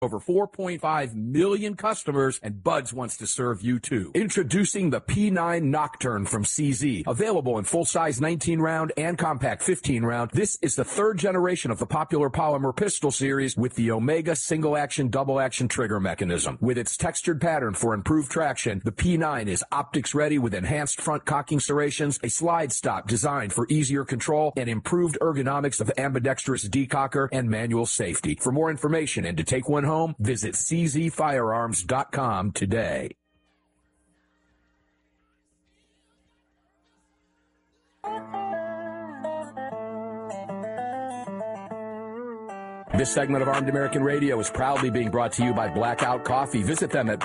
Over 4.5 million customers, and Buds wants to serve you too. Introducing the P9 Nocturne from CZ. Available in full-size 19-round and compact 15-round, this is the third generation of the popular polymer pistol series with the Omega single-action, double-action trigger mechanism. With its textured pattern for improved traction, the P9 is optics-ready with enhanced front cocking serrations, a slide stop designed for easier control, and improved ergonomics of ambidextrous decocker and manual safety. For more information and to take one home, visit czfirearms.com today. This segment of Armed American Radio is proudly being brought to you by Blackout Coffee. Visit them at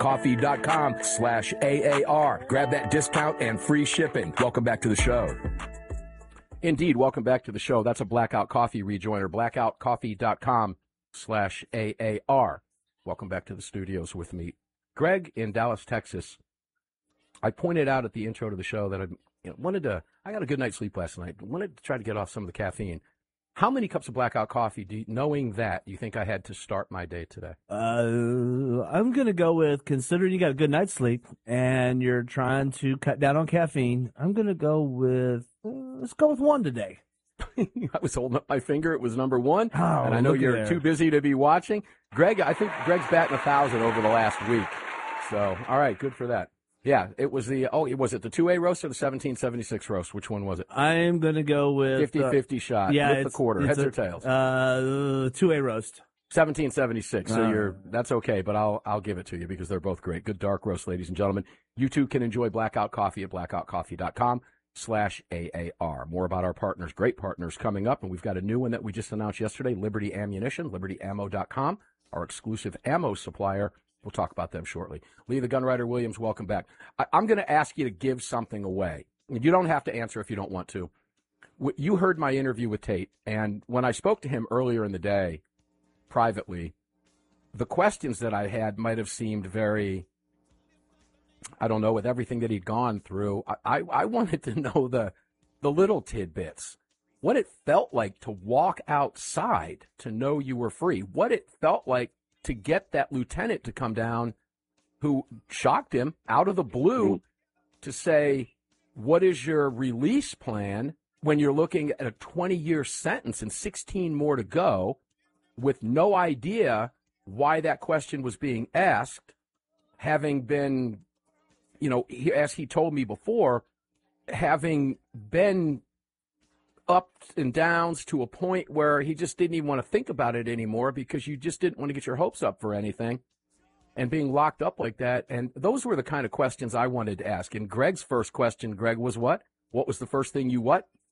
blackoutcoffee.com/AAR. Grab that discount and free shipping. Welcome back to the show. Indeed, welcome back to the show. That's a Blackout Coffee rejoiner. blackoutcoffee.com/AAR. Welcome back to the studios with me. Greg in Dallas, Texas. I pointed out at the intro to the show that I got a good night's sleep last night. Wanted to try to get off some of the caffeine. How many cups of Blackout Coffee, knowing that, you think I had to start my day today? I'm going to go with, considering you got a good night's sleep and you're trying to cut down on caffeine, I'm going to go with, let's go with one today. I was holding up my finger. It was number one. Oh, and I know you're too busy to be watching. Greg, I think Greg's batting 1,000 over the last week. So, all right, good for that. Yeah, it was was it the 2A roast or the 1776 roast? Which one was it? I'm going to go with 50-50 shot with the quarter. Heads or tails? 2A roast. 1776. So that's okay, but I'll give it to you because they're both great. Good dark roast, ladies and gentlemen. You too can enjoy Blackout Coffee at blackoutcoffee.com/AAR. More about our partners, great partners coming up, and we've got a new one that we just announced yesterday, Liberty Ammunition, libertyammo.com, our exclusive ammo supplier. We'll talk about them shortly. Lee the Gunwriter Williams, welcome back. I'm going to ask you to give something away. You don't have to answer if you don't want to. You heard my interview with Tate, and when I spoke to him earlier in the day, privately, the questions that I had might have seemed very, I don't know, with everything that he'd gone through. I wanted to know the little tidbits, what it felt like to walk outside to know you were free, what it felt like to get that lieutenant to come down who shocked him out of the blue to say, what is your release plan when you're looking at a 20-year sentence and 16 more to go, with no idea why that question was being asked, having been, as he told me before, having been ups and downs to a point where he just didn't even want to think about it anymore because you just didn't want to get your hopes up for anything, and being locked up like that. And those were the kind of questions I wanted to ask. And Greg's first question, Greg, was what? What was the first thing you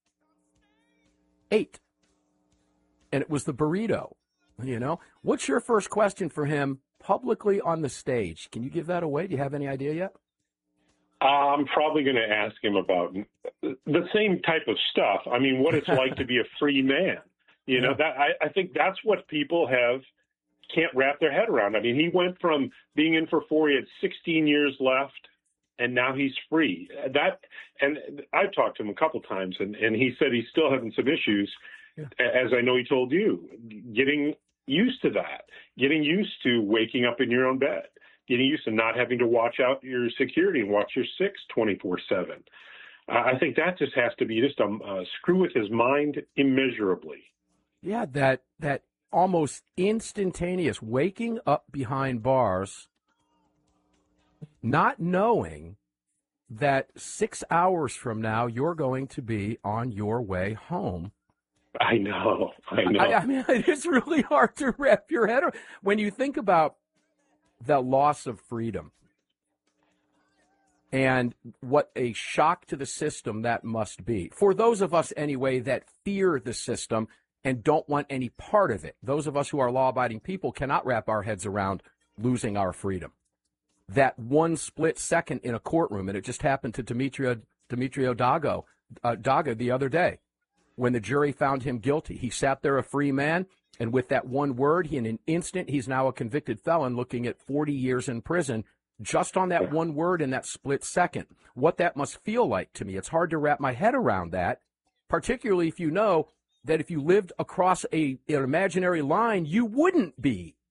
ate? And it was the burrito. What's your first question for him publicly on the stage? Can you give that away? Do you have any idea yet? I'm probably going to ask him about the same type of stuff. I mean, what it's like to be a free man. I think that's what people can't wrap their head around. I mean, he went from being in for 4, he had 16 years left, and now he's free. And I've talked to him a couple times, and he said he's still having some issues, as I know he told you, getting used to that, getting used to waking up in your own bed, getting used to not having to watch out your security and watch your 6 24/7. I think that just has to be just a screw with his mind immeasurably. Yeah, that almost instantaneous waking up behind bars, not knowing that 6 hours from now you're going to be on your way home. I know. I mean, it's really hard to wrap your head around when you think about the loss of freedom and what a shock to the system that must be. For those of us, anyway, that fear the system and don't want any part of it. Those of us who are law-abiding people cannot wrap our heads around losing our freedom. That one split second in a courtroom, and it just happened to Demetrio Daga the other day, when the jury found him guilty. He sat there a free man, and with that one word, in an instant, he's now a convicted felon looking at 40 years in prison just on that one word in that split second. What that must feel like to me. It's hard to wrap my head around that, particularly if you know that if you lived across an imaginary line, you wouldn't be